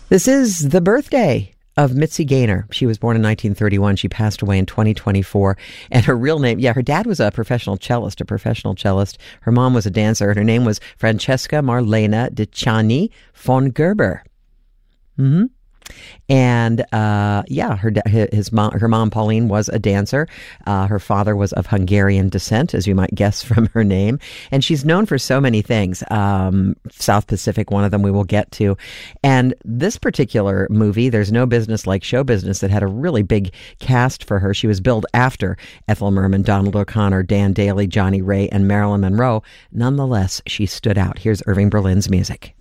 This is the birthday of Mitzi Gaynor. She was born in 1931. She passed away in 2024. And her real name, her dad was a professional cellist. Her mom was a dancer, and her name was Francesca Marlena Diciani von Gerber. Mm-hmm. And her mom Pauline was a dancer. Her father was of Hungarian descent, as you might guess from her name. And she's known for so many things. South Pacific, one of them we will get to. And this particular movie, There's No Business Like Show Business, that had a really big cast for her. She was billed after Ethel Merman, Donald O'Connor, Dan Daly, Johnny Ray, and Marilyn Monroe. Nonetheless, she stood out. Here's Irving Berlin's music.